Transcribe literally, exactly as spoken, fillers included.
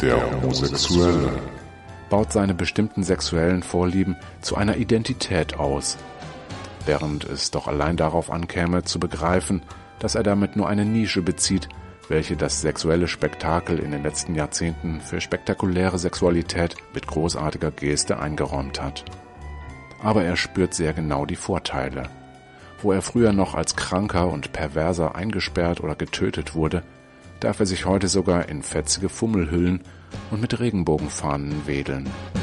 Der Homosexuelle baut seine bestimmten sexuellen Vorlieben zu einer Identität aus, während es doch allein darauf ankäme, zu begreifen, dass er damit nur eine Nische bezieht, welche das sexuelle Spektakel in den letzten Jahrzehnten für spektakuläre Sexualität mit großartiger Geste eingeräumt hat. Aber er spürt sehr genau die Vorteile. Wo er früher noch als Kranker und Perverser eingesperrt oder getötet wurde, darf er sich heute sogar in fetzige Fummel hüllen und mit Regenbogenfahnen wedeln.